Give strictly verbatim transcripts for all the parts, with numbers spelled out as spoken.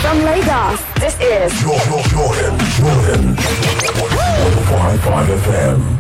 From Lagos, this is Jordan, Jordan, Jordan. one oh five point five F M.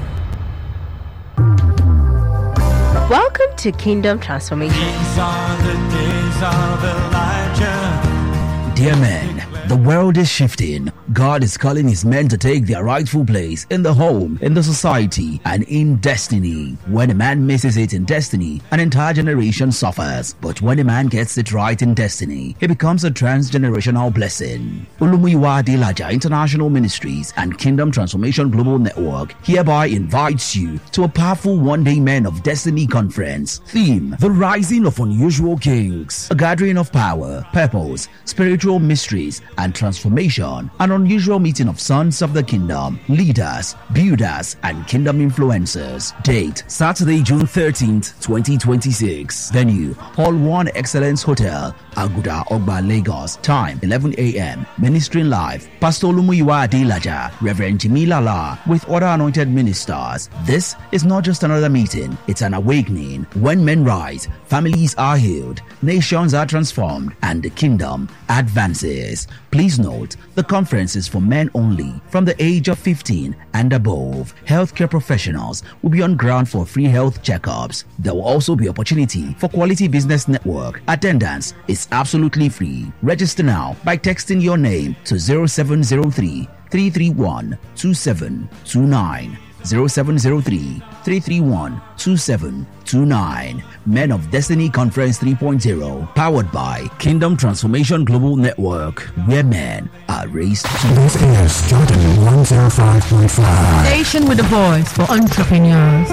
Welcome to Kingdom Transformation. These are the days of Elijah. Dear men, the world is shifting. God is calling his men to take their rightful place in the home, in the society, and in destiny. When a man misses it in destiny, an entire generation suffers. But when a man gets it right in destiny, he becomes a transgenerational blessing. Olumuyiwa Adelaja International Ministries and Kingdom Transformation Global Network hereby invites you to a powerful one-day Men of Destiny conference. Theme: The Rising of Unusual Kings. A gathering of power, purpose, spiritual mysteries, and transformation. An unusual meeting of sons of the kingdom, leaders, builders, and kingdom influencers. Date: Saturday, June thirteenth, twenty twenty-six. Venue: Hall one Excellence Hotel, Aguda, Ogba, Lagos. Time: eleven a.m. Ministering live: Pastor Olumuyiwa Adelaja, Reverend Jimmy Lala, with other anointed ministers. This is not just another meeting, it's an awakening. When men rise, families are healed, nations are transformed, and the kingdom advances. Please note, the conference is for men only from the age of fifteen and above. Healthcare professionals will be on ground for free health checkups. There will also be opportunity for quality business network. Attendance is absolutely free. Register now by texting your name to zero seven zero three, three three one, two seven two nine. zero seven zero three, three three one, two seven two nine. Men of Destiny Conference three point oh, powered by Kingdom Transformation Global Network, where men are raised to. This is Jordan one oh five point five. Station with a voice for entrepreneurs.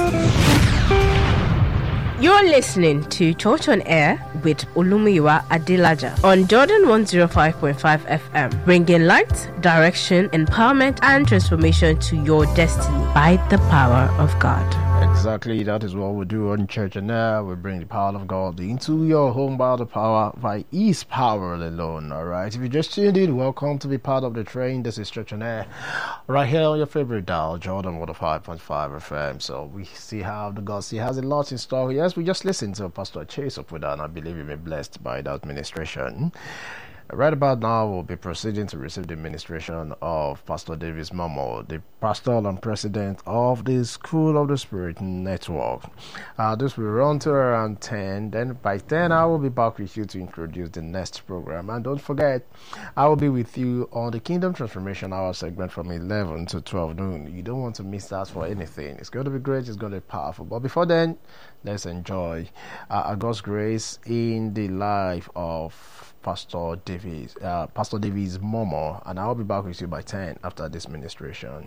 You're listening to Church on Air with Olumuyiwa Adelaja on Jordan one oh five point five F M, bringing light, direction, empowerment, and transformation to your destiny by the power of God. Exactly, that is what we do on Church on Air. We bring the power of God into your home by the power, by His power alone. All right, if you just tuned in, welcome to be part of the train. This is Church on Air, right here on your favorite dial, Jordan one oh five point five F M. So we see how the God see has a lot in store. Yes, we just listened to Pastor Chase Opuda, and I believe you've been blessed by that administration. Right about now, we'll be proceeding to receive the administration of Pastor Davis Momo, the pastor and president of the School of the Spirit Network. Uh, this will run to around ten. Then by ten, I will be back with you to introduce the next program. And don't forget, I will be with you on the Kingdom Transformation Hour segment from eleven to twelve noon. You don't want to miss that for anything. It's going to be great. It's going to be powerful. But before then, let's enjoy uh, God's grace in the life of Pastor Davis, uh, Pastor Davis Momo, and I'll be back with you by ten after this ministration.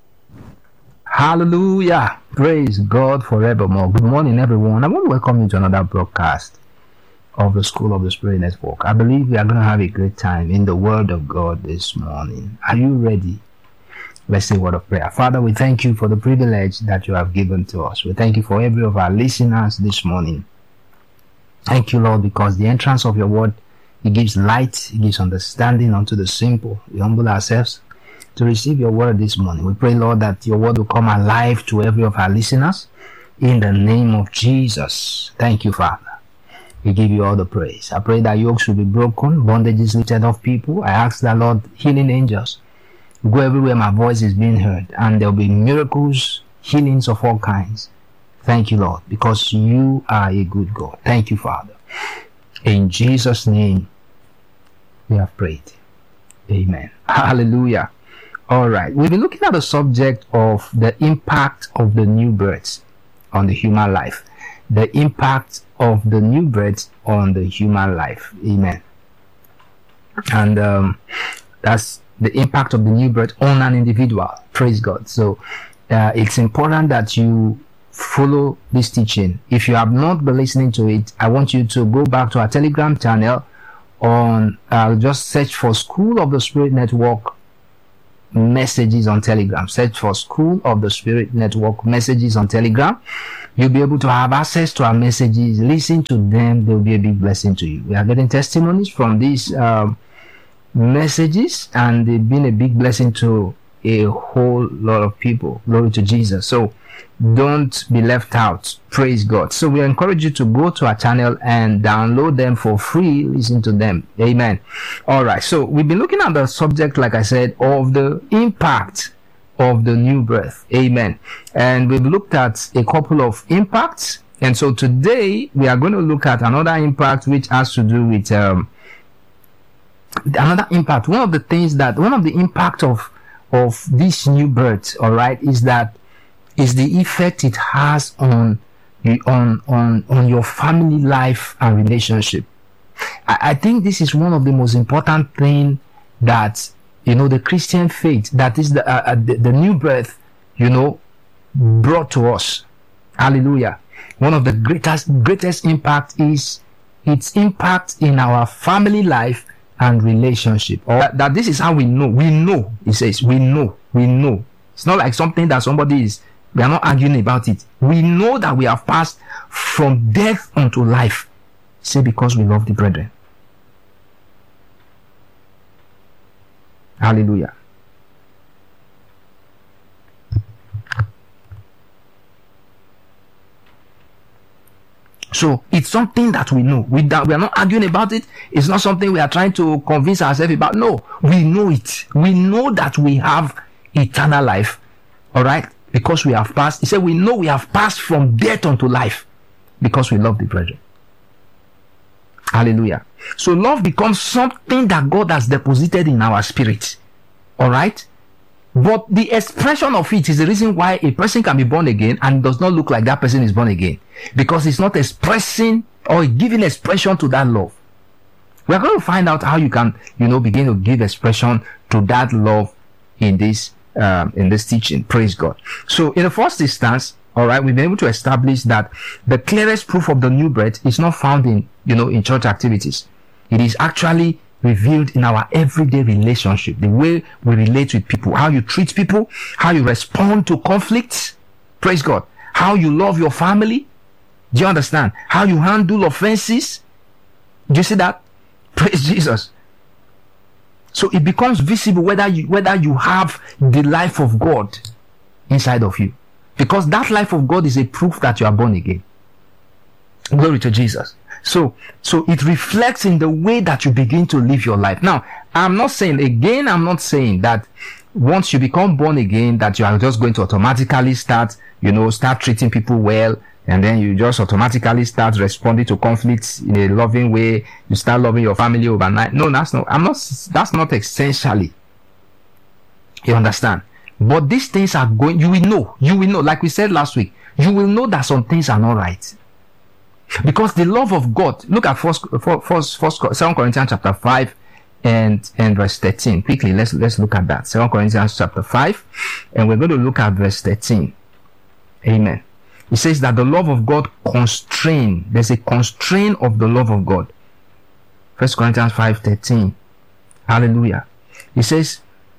Hallelujah! Praise God forevermore. Good morning, everyone. I want to welcome you to another broadcast of the School of the Spirit Network. I believe we are going to have a great time in the Word of God this morning. Are you ready? Let's say a word of prayer. Father, we thank you for the privilege that you have given to us. We thank you for every of our listeners this morning. Thank you, Lord, because the entrance of your word, it gives light, it gives understanding unto the simple. We humble ourselves to receive your word this morning. We pray, Lord, that your word will come alive to every of our listeners in the name of Jesus. Thank you, Father. We give you all the praise. I pray that yokes will be broken, bondages lifted off people. I ask that, Lord, healing angels will go everywhere my voice is being heard, and there will be miracles, healings of all kinds. Thank you, Lord, because you are a good God. Thank you, Father. In Jesus' name, we have prayed. Amen. Hallelujah. All right. We've been looking at the subject of the impact of the new birth on the human life. The impact of the new birth on the human life. Amen. And um, that's the impact of the new birth on an individual. Praise God. So uh, it's important that you follow this teaching. If you have not been listening to it, I want you to go back to our Telegram channel on uh, just search for School of the Spirit Network messages on Telegram. Search for School of the Spirit Network messages on Telegram. You'll be able to have access to our messages. Listen to them. They'll be a big blessing to you. We are getting testimonies from these um, messages, and they've been a big blessing to a whole lot of people. Glory to Jesus. So Don't be left out. Praise God. So we encourage you to go to our channel and download them for free. Listen to them. Amen. All right. So we've been looking at the subject, like I said, of the impact of the new birth. Amen. And we've looked at a couple of impacts. And so today we are going to look at another impact which has to do with um, another impact. One of the things that, one of the impact of, of this new birth, all right, is that is the effect it has on on on on your family life and relationship. I, I think this is one of the most important thing that, you know, the Christian faith, that is the, uh, the the new birth, you know, brought to us. Hallelujah. One of the greatest greatest impact is its impact in our family life and relationship. Or that, that this is how we know. We know. It says we know. We know. It's not like something that somebody is. We are not arguing about it. We know that we have passed from death unto life. Say, because we love the brethren. Hallelujah. So it's something that we know. We, that we are not arguing about it. It's not something we are trying to convince ourselves about. No, we know it. We know that we have eternal life. All right? Because we have passed. He said, we know we have passed from death unto life because we love the brethren. Hallelujah. So love becomes something that God has deposited in our spirit. All right? But the expression of it is the reason why a person can be born again and does not look like that person is born again. Because it's not expressing or giving expression to that love. We are going to find out how you can, you know, begin to give expression to that love in this Um, in this teaching. Praise God. So in the first instance, all right, we've been able to establish that the clearest proof of the new birth is not found in, you know, in church activities. It is actually revealed in our everyday relationship, the way we relate with people, how you treat people, how you respond to conflicts. Praise God. How you love your family. Do you understand? How you handle offenses. Do you see that? Praise Jesus. So it becomes visible whether you whether you have the life of God inside of you. Because that life of God is a proof that you are born again. Glory to Jesus. So so it reflects in the way that you begin to live your life. Now, I'm not saying, again, I'm not saying that once you become born again, that you are just going to automatically start, you know, start treating people well, and then you just automatically start responding to conflicts in a loving way. You start loving your family overnight. No, that's not, I'm not, that's not essentially. You understand? But these things are going, you will know, you will know, like we said last week, you will know that some things are not right. Because the love of God, look at first, first, first, Second Corinthians chapter five and, and verse thirteen. Quickly, let's, let's look at that. Second Corinthians chapter five, and we're going to look at verse thirteen. Amen. It says that the love of God constrain. There's a constraint of the love of God. First Corinthians five thirteen. Hallelujah. It says,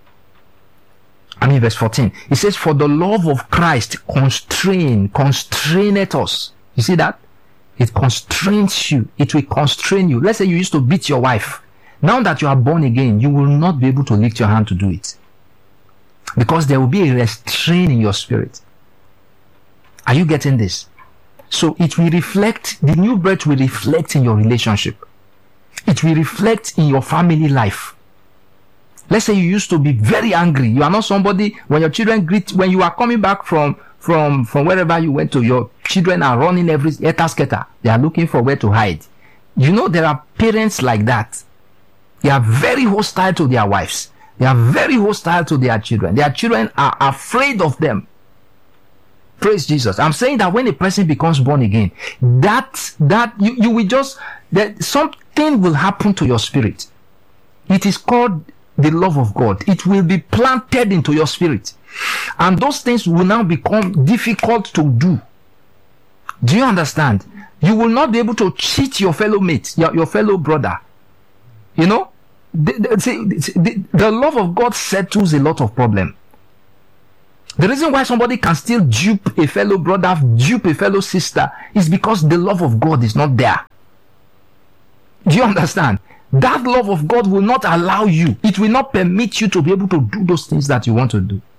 I mean verse fourteen. It says, for the love of Christ constrain, constraineth us. You see that? It constrains you. It will constrain you. Let's say you used to beat your wife. Now that you are born again, you will not be able to lift your hand to do it. Because there will be a restraint in your spirit. Are you getting this? So it will reflect, the new birth will reflect in your relationship. It will reflect in your family life. Let's say you used to be very angry. You are not somebody, when your children greet, when you are coming back from, from, from wherever you went to, your children are running every etasketa. They are looking for where to hide. You know, there are parents like that. They are very hostile to their wives. They are very hostile to their children. Their children are afraid of them. Praise Jesus. I'm saying that when a person becomes born again, that that you, you will just, that something will happen to your spirit. It is called the love of God. It will be planted into your spirit. And those things will now become difficult to do. Do you understand? You will not be able to cheat your fellow mate, your, your fellow brother. You know? The, the, see, the, the love of God settles a lot of problems. The reason why somebody can still dupe a fellow brother, dupe a fellow sister, is because the love of God is not there. Do you understand? That love of God will not allow you. It will not permit you to be able to do those things that you want to do.